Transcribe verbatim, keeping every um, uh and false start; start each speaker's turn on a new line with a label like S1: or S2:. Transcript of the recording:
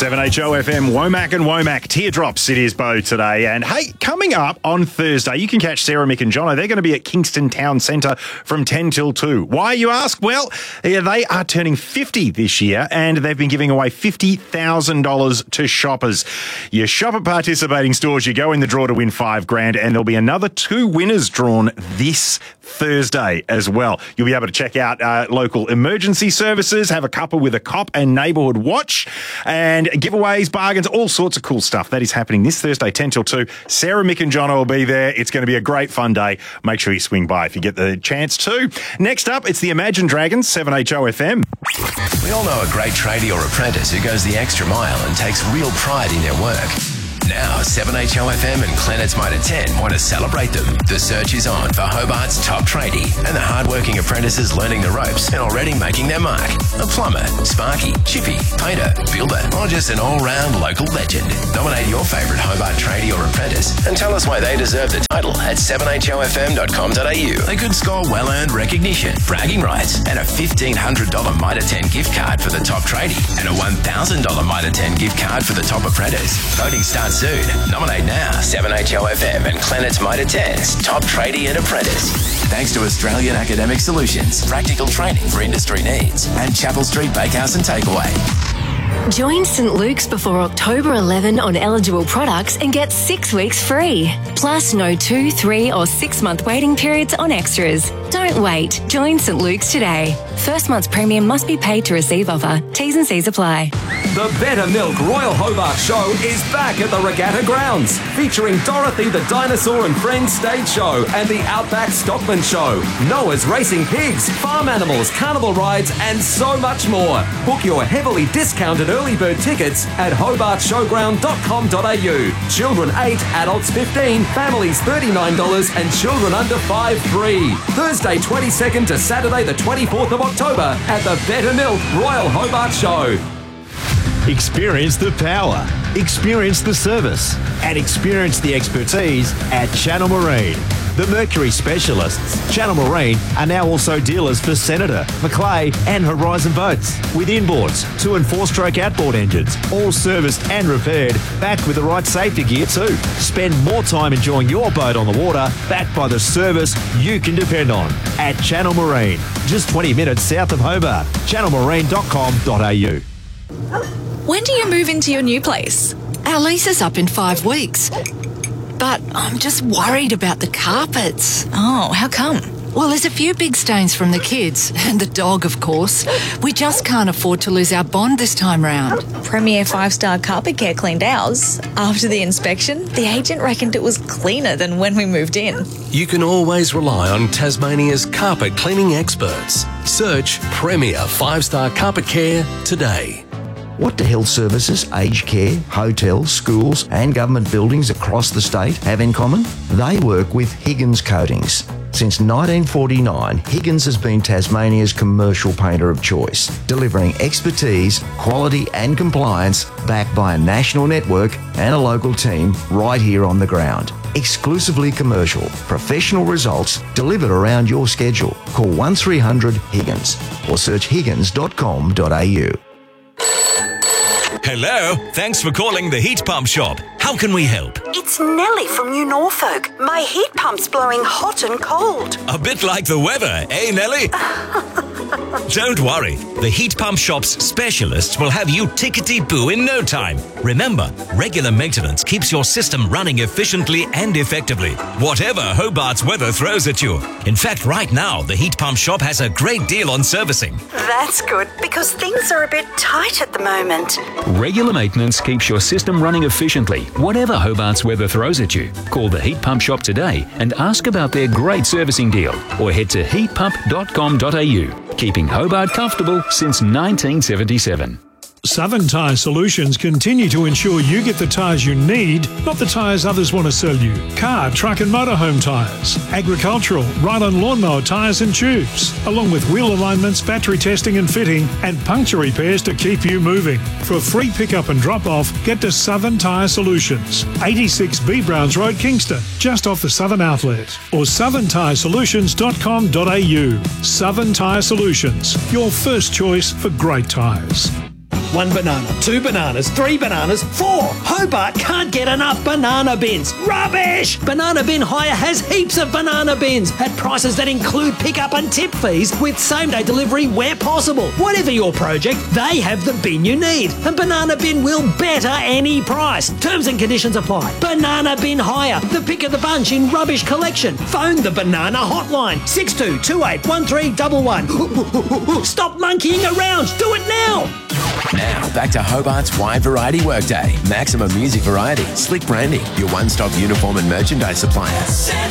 S1: seven H O F M, Womack and Womack, Teardrops, it is Bo today. And hey, coming up on Thursday, you can catch Sarah, Mick and Jono. They're going to be at Kingston Town Centre from ten till two. Why, you ask? Well, yeah, they are turning fifty this year and they've been giving away fifty thousand dollars to shoppers. You shop at participating stores, you go in the draw to win five grand, and there'll be another two winners drawn this Thursday as well. You'll be able to check out uh, local emergency services, have a cuppa with a cop and neighbourhood watch, and giveaways, bargains, all sorts of cool stuff. That is happening this Thursday, ten till two. Sarah, Mick and Jono will be there. It's going to be a great fun day. Make sure you swing by if you get the chance to. Next up, it's the Imagine Dragons, seven H O F M.
S2: We all know a great tradie or apprentice who goes the extra mile and takes real pride in their work. Now, seven H O F M and Planet's Mitre ten want to celebrate them. The search is on for Hobart's top tradie and the hard-working apprentices learning the ropes and already making their mark. A plumber, sparky, chippy, painter, builder, or just an all-round local legend. Nominate your favourite Hobart tradie or apprentice and tell us why they deserve the title at seven H O F M dot com dot a u. They could score well-earned recognition, bragging rights, and a fifteen hundred dollars Mitre ten gift card for the top tradie and a one thousand dollars Mitre ten gift card for the top apprentice. Voting starts soon. Nominate now. seven H O F M and Planet's Mitre ten's top tradie and apprentice. Thanks to Australian Academic Solutions, practical training for industry needs, and Chapel Street Bakehouse and Takeaway.
S3: Join St Luke's before October eleventh on eligible products and get six weeks free. Plus no two, three or six month waiting periods on extras. Don't wait. Join St Luke's today. First month's premium must be paid to receive offer. T's and C's apply.
S4: The Better Milk Royal Hobart Show is back at the Regatta Grounds, featuring Dorothy the Dinosaur and Friends stage show and the Outback Stockman Show, Noah's Racing Pigs, farm animals, carnival rides and so much more. Book your heavily discounted early bird tickets at hobart showground dot com dot a u. Children eight, adults fifteen, families thirty-nine dollars and children under five free. Thursday twenty-second to Saturday the twenty-fourth of October at the Better Milk Royal Hobart Show.
S5: Experience the power, experience the service, and experience the expertise at Channel Marine. The Mercury specialists, Channel Marine, are now also dealers for Senator, Macleay and Horizon boats, with inboards, two and four stroke outboard engines, all serviced and repaired, backed with the right safety gear too. Spend more time enjoying your boat on the water, backed by the service you can depend on. At Channel Marine, just twenty minutes south of Hobart. channel marine dot com dot a u.
S6: When do you move into your new place?
S7: Our lease is up in five weeks. But I'm just worried about the carpets.
S6: Oh, how come?
S7: Well, there's a few big stains from the kids, and the dog, of course. We just can't afford to lose our bond this time round.
S6: Premier five-star Carpet Care cleaned ours. After the inspection, the agent reckoned it was cleaner than when we moved in.
S8: You can always rely on Tasmania's carpet cleaning experts. Search Premier five-star Carpet Care today.
S9: What do health services, aged care, hotels, schools and government buildings across the state have in common? They work with Higgins Coatings. Since nineteen forty-nine, Higgins has been Tasmania's commercial painter of choice, delivering expertise, quality and compliance backed by a national network and a local team right here on the ground. Exclusively commercial, professional results delivered around your schedule. Call one three hundred Higgins or search higgins dot com dot a u.
S10: Hello, thanks for calling the Heat Pump Shop. How can we help?
S11: It's Nellie from New Norfolk. My heat pump's blowing hot and cold.
S10: A bit like the weather, eh, Nellie? Don't worry, the Heat Pump Shop's specialists will have you tickety-boo in no time. Remember, regular maintenance keeps your system running efficiently and effectively, whatever Hobart's weather throws at you. In fact, right now, the Heat Pump Shop has a great deal on servicing.
S11: That's good, because things are a bit tight at the moment.
S12: Regular maintenance keeps your system running efficiently, whatever Hobart's weather throws at you. Call the Heat Pump Shop today and ask about their great servicing deal, or head to heat pump dot com dot a u. Keeping Hobart comfortable since nineteen seventy-seven.
S13: Southern Tyre Solutions continue to ensure you get the tyres you need, not the tyres others want to sell you. Car, truck and motorhome tyres, agricultural, ride-on lawnmower tyres and tubes, along with wheel alignments, battery testing and fitting, and puncture repairs to keep you moving. For free pickup and drop-off, get to Southern Tyre Solutions, eighty-six B Browns Road, Kingston, just off the Southern Outlet, or southern tyre solutions dot com dot a u. Southern Tyre Solutions, your first choice for great tyres.
S14: One banana, two bananas, three bananas, four. Hobart can't get enough banana bins. Rubbish! Banana Bin Hire has heaps of banana bins at prices that include pickup and tip fees with same-day delivery where possible. Whatever your project, they have the bin you need. And Banana Bin will better any price. Terms and conditions apply. Banana Bin Hire, the pick of the bunch in rubbish collection. Phone the Banana Hotline, six two two eight one three one one. Stop monkeying around. Do it now.
S2: Now, back to Hobart's Wide Variety Workday. Maximum music variety. Slick branding. Your one-stop uniform and merchandise supplier.